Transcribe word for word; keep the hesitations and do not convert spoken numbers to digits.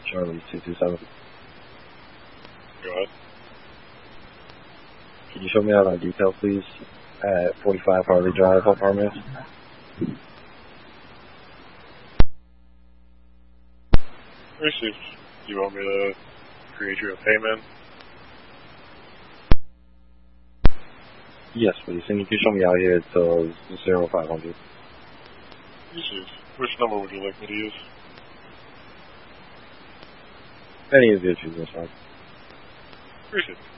Charlie two two seven. Go ahead. Can you show me out on detail, please, at forty-five Harley Drive, apartment? Received. Do you want me to create you a payment? Yes, please. And you can show me out here till zero five hundred. Received. Which number would you like me to use? Any of the issues, that's fine. Received.